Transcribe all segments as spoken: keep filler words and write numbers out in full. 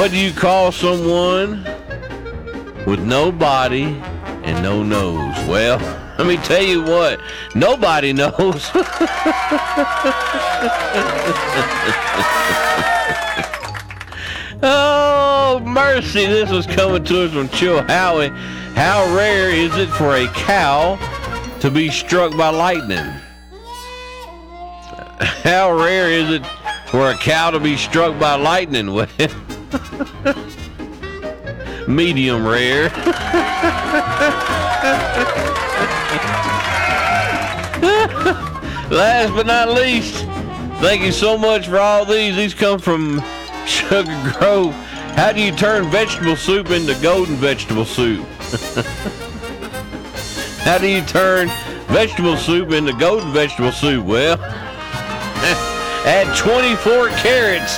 What do you call someone with no body and no nose? Well, let me tell you what, nobody knows. Oh, mercy. This was coming to us from Chill Howie. How rare is it for a cow to be struck by lightning? How rare is it for a cow to be struck by lightning? Well, medium rare. Last but not least, thank you so much for all these. These come from Sugar Grove. How do you turn vegetable soup into golden vegetable soup? How do you turn vegetable soup into golden vegetable soup? Well, add twenty-four carrots.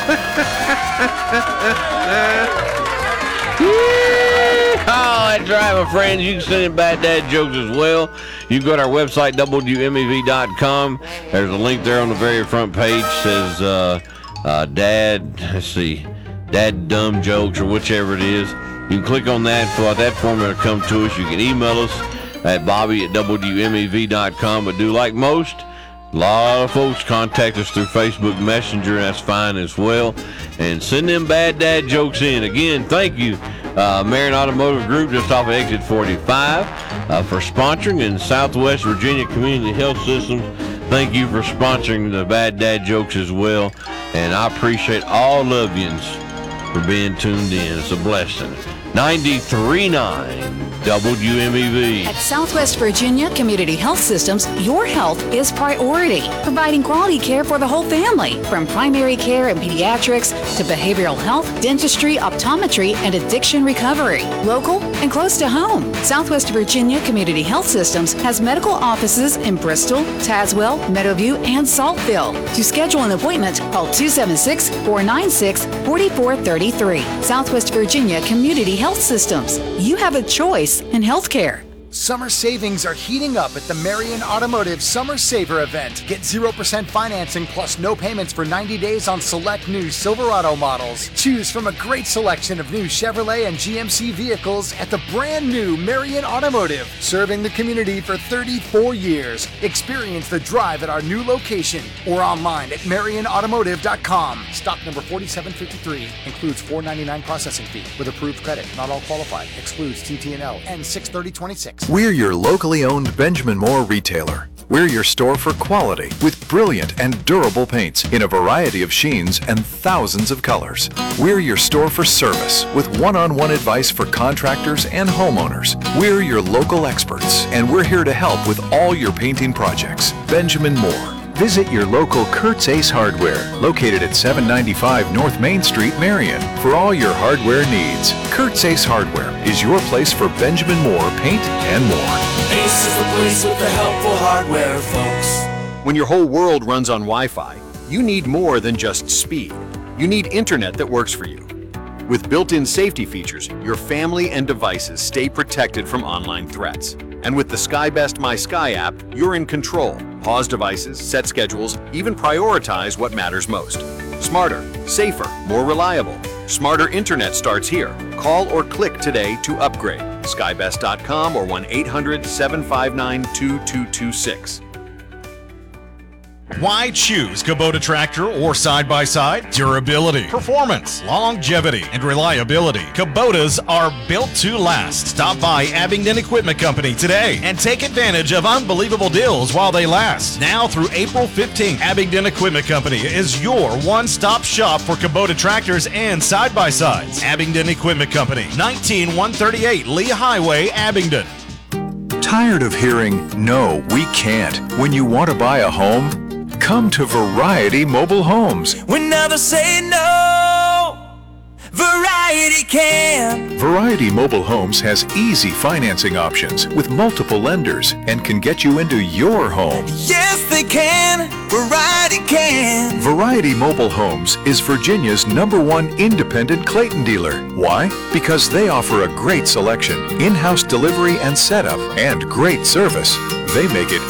Oh, that's right, my friends. You can send in bad dad jokes as well. You go to our website, W M E V dot com. There's a link there on the very front page. Says, uh, uh, Dad, let's see, Dad Dumb Jokes or whichever it is. You can click on that, fill out that form, it'll come to us. You can email us at Bobby at W M E V dot com. But do like most, a lot of folks contact us through Facebook Messenger, and that's fine as well. And send them bad dad jokes in. Again, thank you, uh, Marion Automotive Group, just off of exit forty-five, uh, for sponsoring, in Southwest Virginia Community Health Systems. Thank you for sponsoring the bad dad jokes as well. And I appreciate all of yous for being tuned in. It's a blessing. ninety-three point nine W M E V. At Southwest Virginia Community Health Systems, your health is priority, providing quality care for the whole family, from primary care and pediatrics to behavioral health, dentistry, optometry, and addiction recovery. Local and close to home, Southwest Virginia Community Health Systems has medical offices in Bristol, Tazewell, Meadowview, and Saltville. To schedule an appointment, call two seven six, four nine six, four four three three. Southwest Virginia Community Health Systems. You have a choice in healthcare. Summer savings are heating up at the Marion Automotive Summer Saver event. Get zero percent financing plus no payments for ninety days on select new Silverado models. Choose from a great selection of new Chevrolet and G M C vehicles at the brand new Marion Automotive, serving the community for thirty-four years. Experience the drive at our new location or online at marion automotive dot com. Stock number forty-seven fifty-three includes four ninety-nine processing fee with approved credit. Not all qualified. Excludes T T N L and six thirty twenty-six. We're your locally owned Benjamin Moore retailer. We're your store for quality with brilliant and durable paints in a variety of sheens and thousands of colors. We're your store for service with one-on-one advice for contractors and homeowners. We're your local experts, and we're here to help with all your painting projects. Benjamin Moore. Visit your local Kurt's Ace Hardware, located at seven ninety-five North Main Street, Marion, for all your hardware needs. Kurt's Ace Hardware is your place for Benjamin Moore paint and more. Ace is the place with the helpful hardware, folks. When your whole world runs on Wi-Fi, you need more than just speed. You need internet that works for you. With built-in safety features, your family and devices stay protected from online threats. And with the SkyBest My Sky app, you're in control. Pause devices, set schedules, even prioritize what matters most. Smarter, safer, more reliable. Smarter internet starts here. Call or click today to upgrade. skybest dot com or one eight hundred, seven five nine, two two two six. Why choose Kubota tractor or side-by-side? Durability, performance, longevity, and reliability. Kubotas are built to last. Stop by Abingdon Equipment Company today and take advantage of unbelievable deals while they last. Now through April fifteenth, Abingdon Equipment Company is your one-stop shop for Kubota tractors and side-by-sides. Abingdon Equipment Company, nineteen one thirty-eight Lee Highway, Abingdon. Tired of hearing, no, we can't, when you want to buy a home? Come to Variety Mobile Homes. We never say no. Variety can. Variety Mobile Homes has easy financing options with multiple lenders and can get you into your home. Yes, they can. Variety can. Variety Mobile Homes is Virginia's number one independent Clayton dealer. Why? Because they offer a great selection, in-house delivery and setup, and great service. They make it